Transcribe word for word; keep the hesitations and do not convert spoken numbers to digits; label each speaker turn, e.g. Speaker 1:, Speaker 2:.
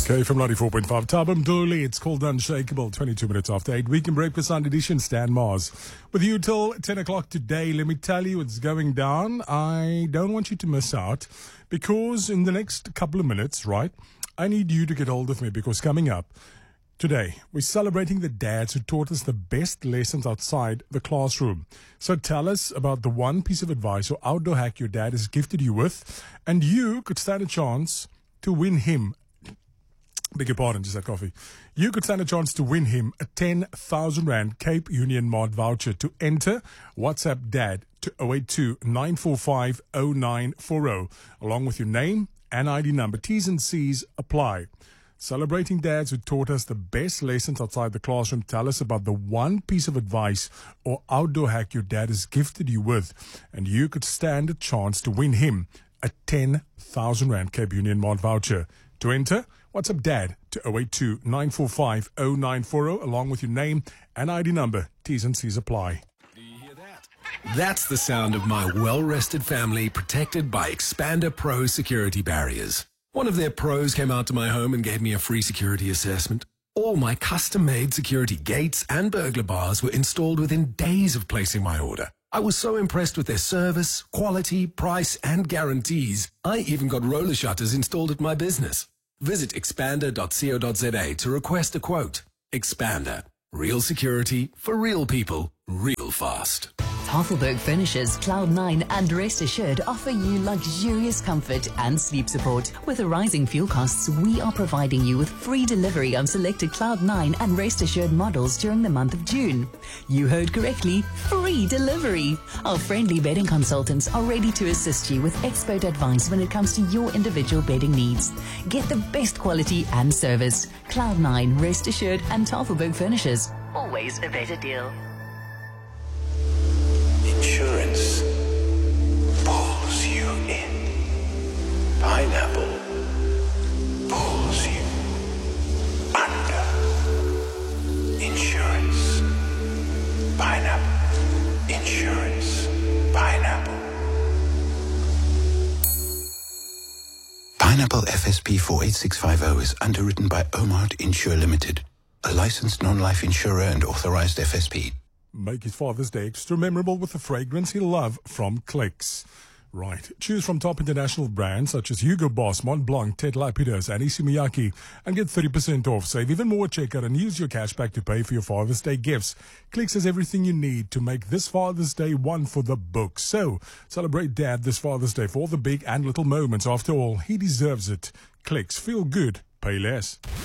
Speaker 1: Okay, from ninety-four point five, Tabam Doli, it's called Unshakable, twenty-two minutes after eight. Weekend Breakfast Sunday edition, Stan Mars. With you till ten o'clock today, let me tell you what's going down. I don't want you to miss out, because in the next couple of minutes, right, I need you to get hold of me, because coming up today, we're celebrating the dads who taught us the best lessons outside the classroom. So tell us about the one piece of advice or outdoor hack your dad has gifted you with, and you could stand a chance to win him. Beg your pardon, just had coffee. You could stand a chance to win him a ten thousand rand Cape Union Mart voucher. To enter, WhatsApp DAD to oh eight two, nine four five, oh nine four oh, along with your name and I D number. T's and C's apply. Celebrating dads who taught us the best lessons outside the classroom. Tell us about the one piece of advice or outdoor hack your dad has gifted you with, and you could stand a chance to win him a ten thousand rand Cape Union Mart voucher. To enter, WhatsApp DAD to oh eight two, nine four five, oh nine four oh, along with your name and I D number. T's and C's apply.
Speaker 2: Do you hear that? That's the sound of my well-rested family, protected by Expander Pro security barriers. One of their pros came out to my home and gave me a free security assessment. All my custom-made security gates and burglar bars were installed within days of placing my order. I was so impressed with their service, quality, price, and guarantees. I even got roller shutters installed at my business. Visit expander dot co dot za to request a quote. Expander. Real security for real people, real fast.
Speaker 3: Tafelberg Furnishers, Cloud nine and Rest Assured offer you luxurious comfort and sleep support. With the rising fuel costs, we are providing you with free delivery on selected Cloud nine and Rest Assured models during the month of June. You heard correctly, free delivery. Our friendly bedding consultants are ready to assist you with expert advice when it comes to your individual bedding needs. Get the best quality and service. Cloud nine, Rest Assured and Tafelberg Furnishers. Always a better deal.
Speaker 4: Insurance pulls you in. Pineapple pulls you under. Insurance. Pineapple. Insurance. Pineapple. Pineapple F S P four eight six five zero is underwritten by Omart Insure Limited, a licensed non-life insurer and authorized F S P.
Speaker 1: Make his Father's Day extra memorable with the fragrance he'll love from Clicks. Right. Choose from top international brands such as Hugo Boss, Mont Blanc, Ted Lapidus, and Issey Miyake, and get thirty percent off. Save even more at checkout and use your cash back to pay for your Father's Day gifts. Clicks has everything you need to make this Father's Day one for the books. So, celebrate Dad this Father's Day for all the big and little moments. After all, he deserves it. Clicks. Feel good. Pay less.